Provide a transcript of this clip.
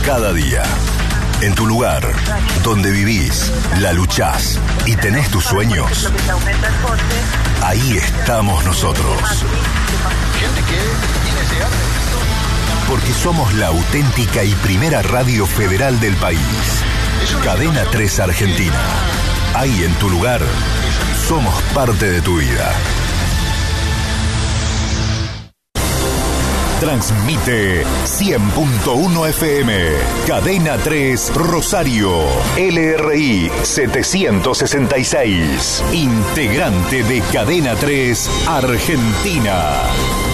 cada día. En tu lugar, donde vivís, la luchás y tenés tus sueños, ahí estamos nosotros. Porque somos la auténtica y primera radio federal del país. Cadena 3 Argentina. Ahí en tu lugar, somos parte de tu vida. Transmite 100.1 FM, Cadena 3 Rosario, LRI 766, integrante de Cadena 3 Argentina.